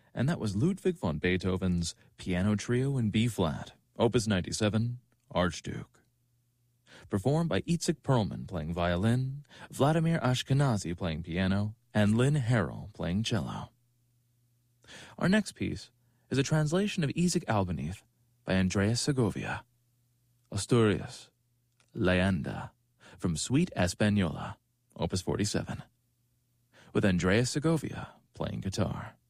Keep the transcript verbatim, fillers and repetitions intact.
and that was Ludwig von Beethoven's Piano Trio in B-flat, Opus ninety-seven, Archduke. Performed by Itzik Perlman playing violin, Vladimir Ashkenazy playing piano, and Lynn Harrell playing cello. Our next piece is a translation of Isaac Albanese by Andreas Segovia. Asturias, Leyenda, from Suite Española, Opus forty-seven, with Andreas Segovia playing guitar.